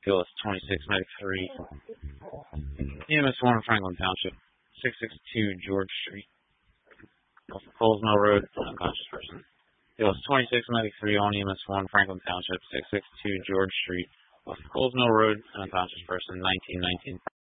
PLS 2693. EMS 1 Franklin Township, 662 George Street. Off Coles Mill Road, unconscious person. PLS 2693 on EMS 1 Franklin Township, 662 George Street. Off Coles Mill Road, unconscious person, 1919.